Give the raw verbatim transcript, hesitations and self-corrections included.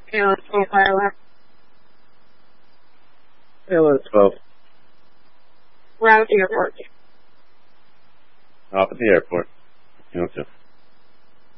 Taylor twenty-five left. Taylor twelve. We're out at the airport. Off at the airport. You know,